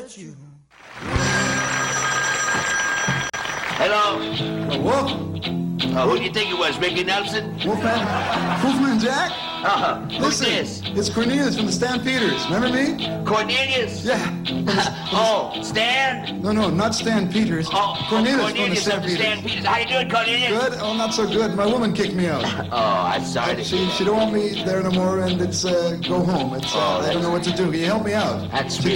let you. Hello? Wolf? Who do you think it was, Ricky Nelson? Wolfman Jack? Who's this? It's Cornelius from the Stampeders. Remember me? Cornelius? Yeah. Oh, Stan? No, not Stan Peters. Cornelius from the Stampeders. How you doing, Cornelius? Good? Oh, not so good. My woman kicked me out. I'm sorry to She don't want me there no more, and it's go home. I don't know what to do. Can you help me out? That's She